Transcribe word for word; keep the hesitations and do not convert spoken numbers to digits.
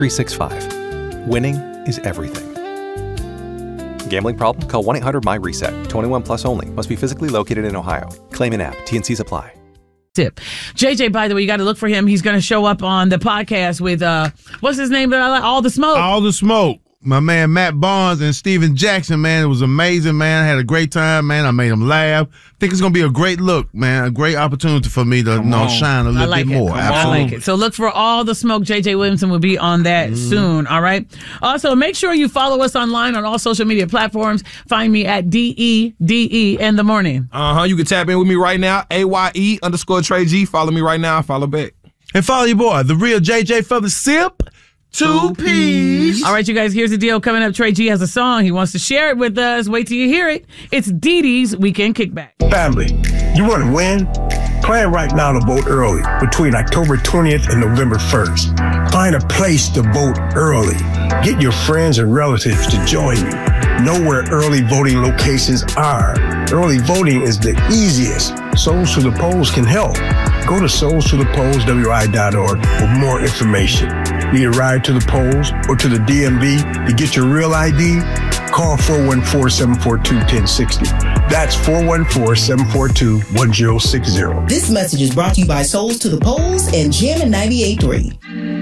three sixty-five. Winning is everything. Gambling problem? Call one eight hundred my reset. twenty-one plus only. Must be physically located in Ohio. Claim in app. T N Cs apply. Tip. J J, by the way, you got to look for him. He's going to show up on the podcast with, uh, what's his name that I like? All the Smoke. All the Smoke. My man Matt Barnes and Steven Jackson, man. It was amazing, man. I had a great time, man. I made them laugh. I think it's going to be a great look, man. A great opportunity for me to you know, shine a little like bit it. more. Absolutely. I like it. So look for All the Smoke. J J Williamson will be on that mm. soon, all right? Also, make sure you follow us online on all social media platforms. Find me at D E D E in the morning. Uh-huh. You can tap in with me right now. A Y E underscore Trey G. Follow me right now. Follow back. And follow your boy, the real J J for the sip. Two P's. All right, you guys, here's the deal. Coming up, Trey G has a song. He wants to share it with us. Wait till you hear it. It's Dee Dee's Weekend Kickback. Family, you want to win? Plan right now to vote early between October twentieth and November first. Find a place to vote early. Get your friends and relatives to join you. Know where early voting locations are. Early voting is the easiest. Souls to the Polls can help. Go to souls to the polls w i dot org for more information. Need a ride to the polls or to the D M V to get your real I D? Call four one four, seven four two, one zero six zero. That's four one four, seven four two, one zero six zero. This message is brought to you by Souls to the Polls and Jammin' ninety-eight point three.